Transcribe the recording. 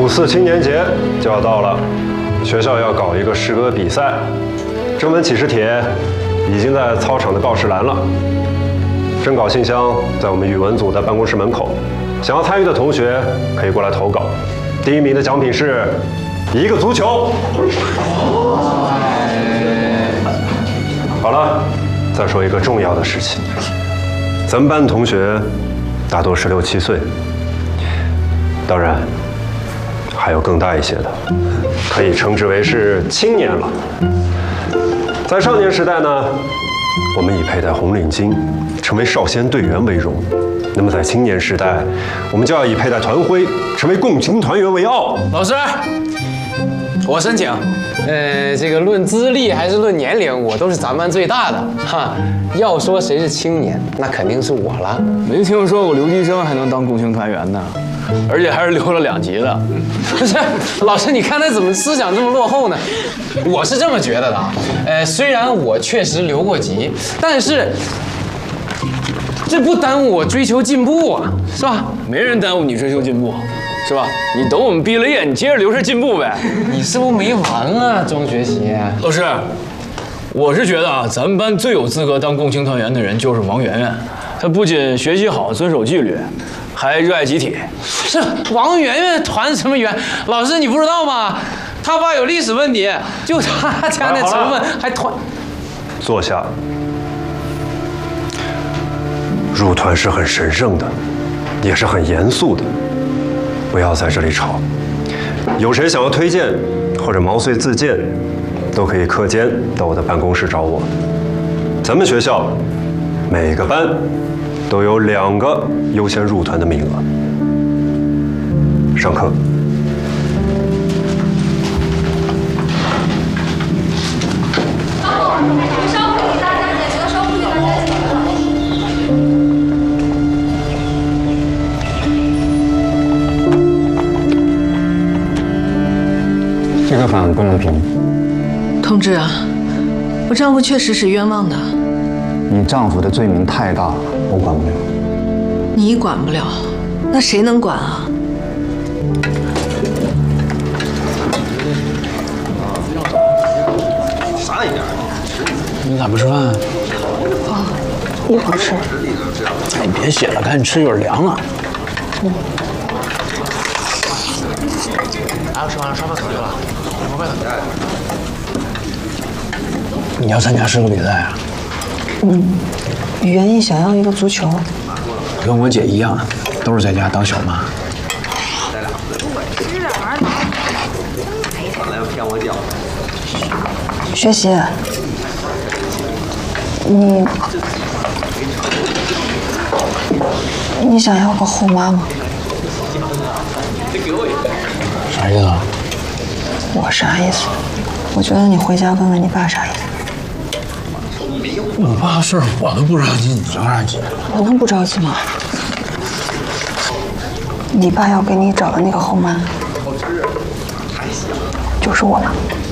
5·4青年节就要到了，学校要搞一个诗歌比赛，征文启事帖已经在操场的告示栏了，征稿信箱在我们语文组的办公室门口，想要参与的同学可以过来投稿。第1名的奖品是1个足球。好了，再说一个重要的事情，咱们班同学大多16、17岁，当然还有更大一些的，可以称之为是青年了。在少年时代呢，我们以佩戴红领巾，成为少先队员为荣；那么在青年时代，我们就要以佩戴团徽，成为共青团员为傲。 老师，我申请。这个论资历还是论年龄，我都是咱班最大的哈。要说谁是青年，那肯定是我了。 没听说过留级生还能当共青团员呢，而且还是留了2级的。 不是，老师，你看他怎么思想这么落后呢？我是这么觉得的啊。虽然我确实留过级，但是这不耽误我追求进步啊，是吧？ 没人耽误你追求进步，是吧？你等我们毕了业，你接着留着进步呗。 你是不是没完啊，中学习？ 老师，我是觉得啊，咱们班最有资格当共青团员的人就是王媛媛。她不仅学习好，遵守纪律，还热爱集体。 是王媛媛团什么员？老师你不知道吗？他爸有历史问题，就他家那成分还团。 坐下。入团是很神圣的，也是很严肃的，不要在这里吵。有谁想要推荐或者毛遂自荐，都可以课间到我的办公室找我。咱们学校每个班都有2个优先入团的名额。上课。 这个饭不能评。 同志啊，我丈夫确实是冤枉的。 你丈夫的罪名太大了，我管不了。 你管不了，那谁能管啊？ 你咋不吃饭啊？ 一会儿吃。 哎，你别写了，赶紧吃，一会儿凉了。 还要吃完了，刷到手机了。 你要参加诗歌比赛啊？ 语言一想要一个足球。 跟我姐一样，都是在家当小妈。 学习，你想要个后妈吗？ 啥意思啊？ 我啥意思？我觉得你回家问问你爸啥意思。 我爸事儿我都不着急，你着啥急？ 我能不着急吗？你爸要给你找的那个后妈，就是我了。